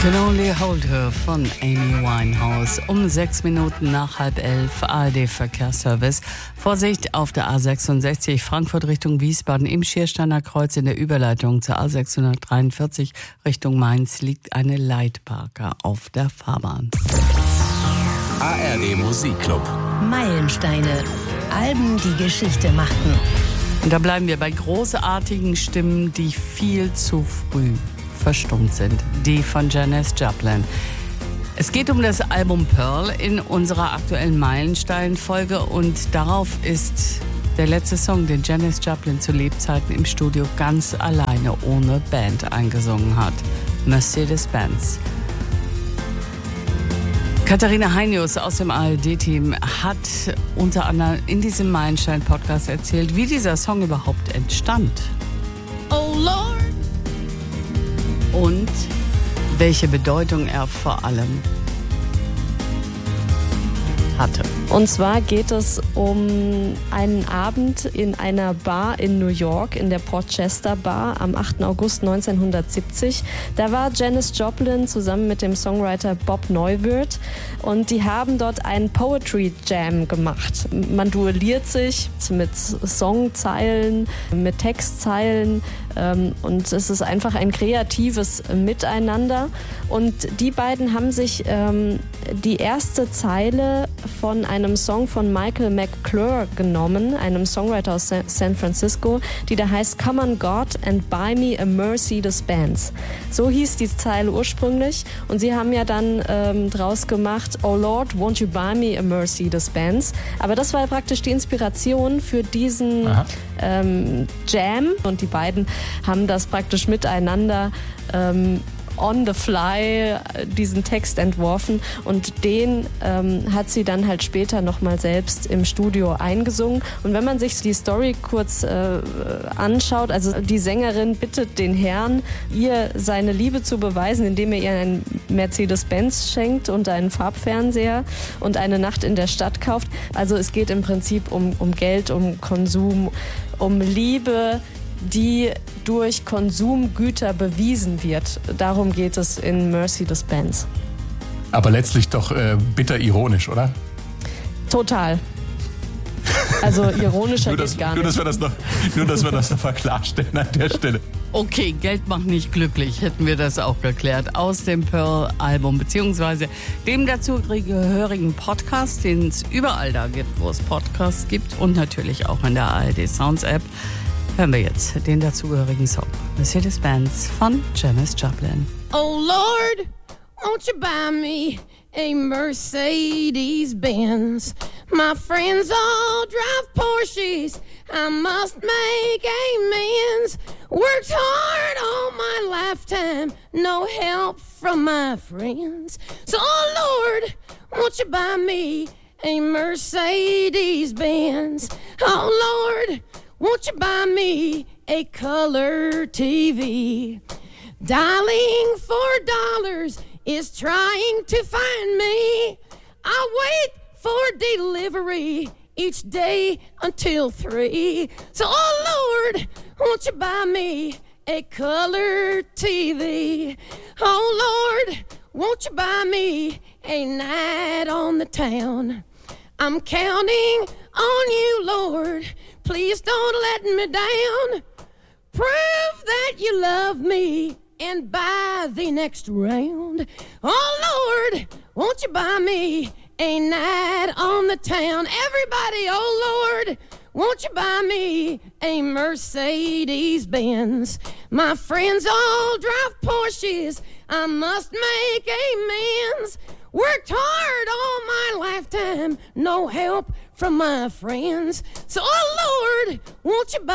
Can Only Hold Her von Amy Winehouse. Um 6 Minuten nach 10:30 ARD-Verkehrsservice. Vorsicht auf der A66 Frankfurt Richtung Wiesbaden im Schiersteiner Kreuz in der Überleitung zur A643 Richtung Mainz liegt eine Leitparker auf der Fahrbahn. ARD Musikclub. Meilensteine. Alben, die Geschichte machten. Und da bleiben wir bei großartigen Stimmen, die viel zu früh verstummt sind. Die von Janis Joplin. Es geht um das Album Pearl in unserer aktuellen Meilenstein-Folge und darauf ist der letzte Song, den Janis Joplin zu Lebzeiten im Studio ganz alleine ohne Band eingesungen hat. Mercedes-Benz. Katharina Heinius aus dem ARD-Team hat unter anderem in diesem Meilenstein-Podcast erzählt, wie dieser Song überhaupt entstand. Oh Lord. Und welche Bedeutung er vor allem hatte. Und zwar geht es um einen Abend in einer Bar in New York, in der Portchester Bar am 8. August 1970. Da war Janis Joplin zusammen mit dem Songwriter Bob Neuwirth und die haben dort einen Poetry Jam gemacht. Man duelliert sich mit Songzeilen, mit Textzeilen und es ist einfach ein kreatives Miteinander. Und die beiden haben sich die erste Zeile von einem Song von Michael McClure genommen, einem Songwriter aus San Francisco, die da heißt Come on God and buy me a Mercedes-Benz. So hieß die Zeile ursprünglich und sie haben ja dann draus gemacht, Oh Lord, won't you buy me a Mercedes-Benz? Aber das war praktisch die Inspiration für diesen Jam und die beiden haben das praktisch miteinander on the fly diesen Text entworfen und den hat sie dann halt später nochmal selbst im Studio eingesungen. Und wenn man sich die Story kurz anschaut, also die Sängerin bittet den Herrn, ihr seine Liebe zu beweisen, indem er ihr einen Mercedes-Benz schenkt und einen Farbfernseher und eine Nacht in der Stadt kauft. Also es geht im Prinzip um Geld, um Konsum, um Liebe, die durch Konsumgüter bewiesen wird. Darum geht es in Mercedes-Benz. Aber letztlich doch bitter ironisch, oder? Total. Also ironischer geht gar nicht. Nur, dass wir das noch mal klarstellen an der Stelle. Okay, Geld macht nicht glücklich, hätten wir das auch geklärt. Aus dem Pearl-Album, beziehungsweise dem dazugehörigen Podcast, den es überall da gibt, wo es Podcasts gibt und natürlich auch in der ARD Sounds App. Hören wir jetzt den dazugehörigen Song. Mercedes-Benz von Janis Joplin. Oh Lord, won't you buy me a Mercedes-Benz? My friends all drive Porsches, I must make amends. Worked hard all my lifetime, no help from my friends. So oh Lord, won't you buy me a Mercedes-Benz? Oh Lord, won't you buy me a color TV? Dialing $4 is trying to find me. I wait for delivery each day until 3. So, oh Lord, won't you buy me a color TV? Oh Lord, won't you buy me a night on the town? I'm counting on you, Lord. Please don't let me down. Prove that you love me and buy the next round. Oh, Lord, won't you buy me a night on the town? Everybody, oh, Lord, won't you buy me a Mercedes-Benz? My friends all drive Porsches. I must make amends. Worked hard all my lifetime. No help from my friends. So, oh, Lord, won't you buy